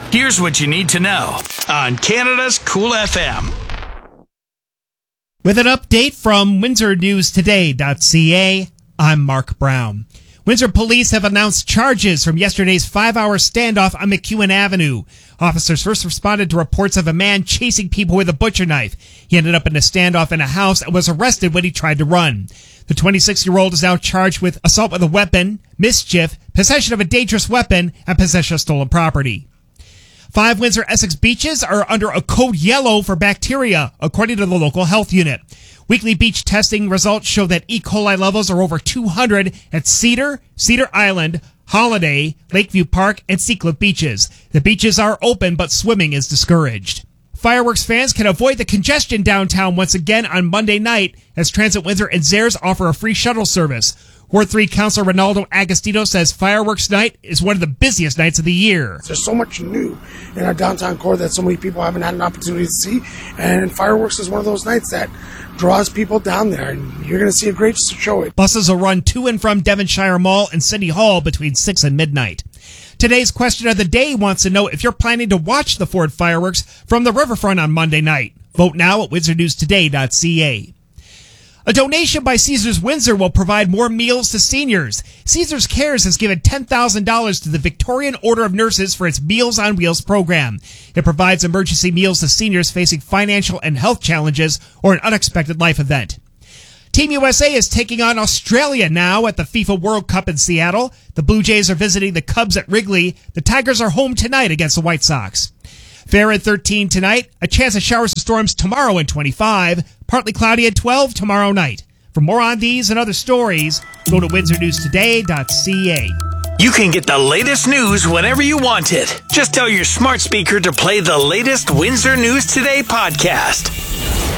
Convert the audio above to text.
Here's what you need to know on Canada's Cool FM. With an update from WindsorNewsToday.ca, I'm Mark Brown. Windsor police have announced charges from yesterday's 5-hour standoff on McEwen Avenue. Officers first responded to reports of a man chasing people with a butcher knife. He ended up in a standoff in a house and was arrested when he tried to run. The 26-year-old is now charged with assault with a weapon, mischief, possession of a dangerous weapon, and possession of stolen property. 5 Windsor Essex beaches are under a code yellow for bacteria, according to the local health unit. Weekly beach testing results show that E. coli levels are over 200 at Cedar, Cedar Island, Holiday, Lakeview Park, and Seacliff beaches. The beaches are open, but swimming is discouraged. Fireworks fans can avoid the congestion downtown once again on Monday night as Transit Windsor and Zares offer a free shuttle service. Ward 3 Councilor Ronaldo Agostino says Fireworks Night is one of the busiest nights of the year. There's so much new in our downtown core that so many people haven't had an opportunity to see, and Fireworks is one of those nights that draws people down there, and you're going to see a great show. Buses will run to and from Devonshire Mall and City Hall between 6 and midnight. Today's question of the day wants to know if you're planning to watch the Ford fireworks from the riverfront on Monday night. Vote now at WindsorNewsToday.ca. A donation by Caesars Windsor will provide more meals to seniors. Caesars Cares has given $10,000 to the Victorian Order of Nurses for its Meals on Wheels program. It provides emergency meals to seniors facing financial and health challenges or an unexpected life event. Team USA is taking on Australia now at the FIFA World Cup in Seattle. The Blue Jays are visiting the Cubs at Wrigley. The Tigers are home tonight against the White Sox. Fair at 13 tonight, a chance of showers and storms tomorrow at 25, partly cloudy at 12 tomorrow night. For more on these and other stories, go to WindsorNewsToday.ca. You can get the latest news whenever you want it. Just tell your smart speaker to play the latest Windsor News Today podcast.